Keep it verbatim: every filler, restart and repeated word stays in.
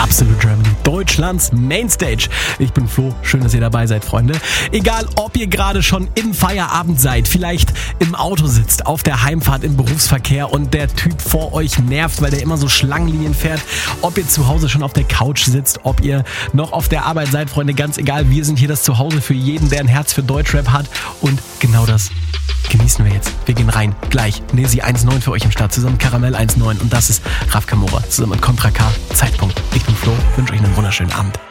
Absolute Germany, Deutschlands Mainstage. Ich bin Flo, schön, dass ihr dabei seid, Freunde. Egal, ob ihr gerade schon im Feierabend seid, vielleicht im Auto sitzt, auf der Heimfahrt im Berufsverkehr und der Typ vor euch nervt, weil der immer so Schlangenlinien fährt, ob ihr zu Hause schon auf der Couch sitzt, ob ihr noch auf der Arbeit seid, Freunde, ganz egal, wir sind hier das Zuhause für jeden, der ein Herz für Deutschrap hat und genau das genießen wir jetzt. Wir gehen rein, gleich. Nesi eins neun für euch im Start, zusammen Karamell eins neun und das ist Raf Kamora, zusammen mit Contra K, Zeitpunkt. Ich bin Flo, wünsche euch einen wunderschönen Abend.